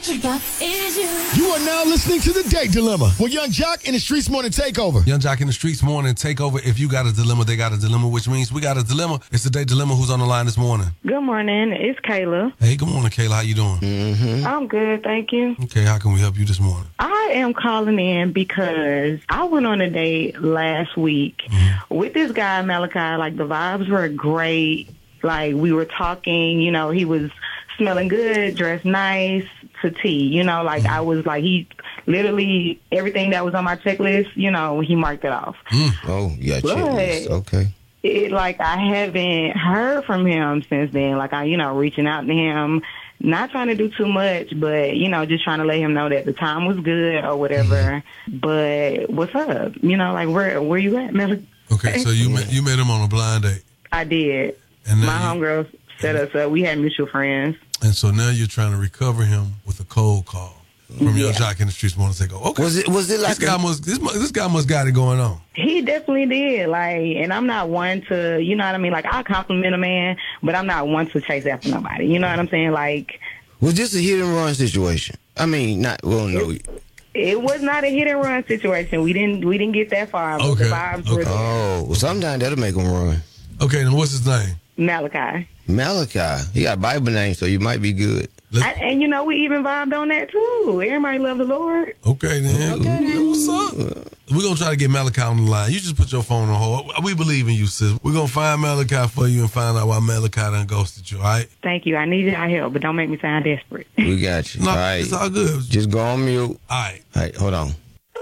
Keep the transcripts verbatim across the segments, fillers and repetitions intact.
is you. You are now listening to The Date Dilemma with Young Jock and the Streets Morning Takeover. Young Jock in the Streets Morning Takeover. If you got a dilemma, they got a dilemma, which means we got a dilemma. It's The Date Dilemma. Who's on the line this morning? Good morning. It's Kayla. Hey, good morning, Kayla. How you doing? Mm-hmm. I'm good, thank you. Okay, how can we help you this morning? I am calling in because I went on a date last week Mm-hmm. with this guy, Malachi. Like, the vibes were great. Like, we were talking, you know, he was smelling good, dressed nice, to tea. You know, like, Mm-hmm. I was like, he literally, everything that was on my checklist, you know, he marked it off. Mm. Oh, yeah, But- checklist. Okay. It, like, I haven't heard from him since then. Like, I, you know, reaching out to him, not trying to do too much, but, you know, just trying to let him know that the time was good or whatever. But what's up? You know, like, where where you at, Mel? Okay, so you met, you met him on a blind date. I did. And My now you, homegirl set us up. We had mutual friends. and so now you're trying to recover him with a cold call from Young Yeah. Jock in the Streets Morning Takeover. Okay. Was it was it like this guy a, must this, mu- this guy must got it going on. He definitely did. Like, and I'm not one to, you know what I mean? Like, I compliment a man, but I'm not one to chase after nobody. You know what I'm saying? Like, was this a hit and run situation? I mean, not well, no. it was not a hit and run situation. We didn't we didn't get that far. But Okay, the vibes were okay. Oh, well, sometimes that'll make him run. Okay, and what's his name? Malachi. Malachi, he got a Bible name, so you might be good. I, and you know, we even vibed on that too. Everybody love the Lord. Okay, then. Okay, then. What's up? We're going to try to get Malachi on the line. You just put your phone on hold. We believe in you, sis. We're going to find Malachi for you and find out why Malachi done ghosted you, all right? Thank you. I need your help, but don't make me sound desperate. We got you. No, all right. it's all good. Just go on mute. All right. All right, hold on.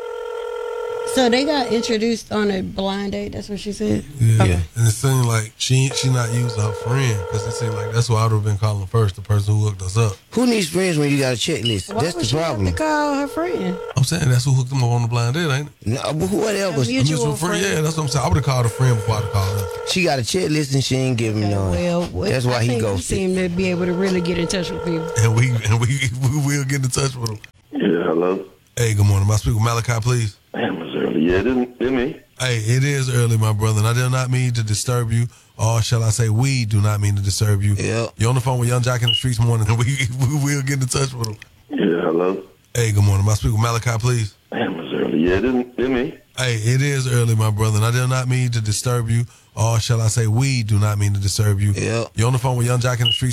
So they got introduced on a blind date. That's what she said. Yeah. Yeah. And it seemed like she she not using her friend because it seemed like that's who I would have been calling first, the person who hooked us up. Who needs friends when you got a checklist? Why That's would the she problem. have to call her friend? I'm saying that's who hooked them up on the blind date, ain't it? No, but whatever. A mutual A mutual friend. friend. Yeah, that's what I'm saying. I would have called a friend before I'd have called her. She got a checklist and she ain't giving me none. Well, well, That's why I he think goes. He seemed to be able to really get in touch with people. And we and we we will get in touch with him. Yeah, hello. Hey, good morning. May I speak with Malachi, please? Damn, it's early. Yeah, it isn't it me. Hey, it is early, my brother, and I do not mean to disturb you, or shall I say, we do not mean to disturb you. Yeah. You're on the phone with Young Jock in the Streets Morning, and we, we will get in touch with him. Yeah, hello. Hey, good morning. May I speak with Malachi, please? Damn, it's early. Yeah, it isn't it me. Hey, it is early, my brother, and I do not mean to disturb you, or shall I say, we do not mean to disturb you. Yeah. You're on the phone with Young Jock in the Streets